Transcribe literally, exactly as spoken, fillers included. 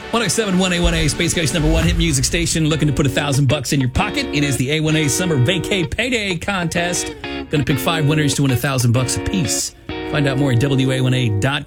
one oh seven point one A one A, Space Coast number one hit music station, looking to put a thousand bucks in your pocket. It is the A one A Summer Vacay Payday Contest. Going to pick five winners to win a thousand bucks apiece. Find out more at W A one A dot